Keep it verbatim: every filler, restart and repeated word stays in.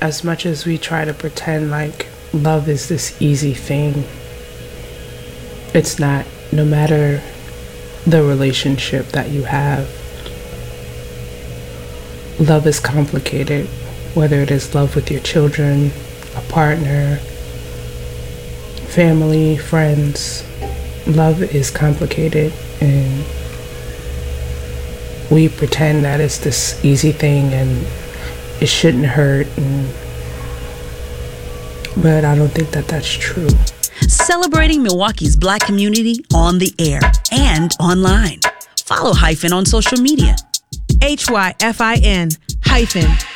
as much as we try to pretend like love is this easy thing, it's not. No matter the relationship that you have, love is complicated, whether it is love with your children, a partner, family, friends. Love is complicated, and we pretend that it's this easy thing and it shouldn't hurt, and, but I don't think that that's true. Celebrating Milwaukee's Black community on the air and online. Follow Hyphen on social media. H Y F I N hyphen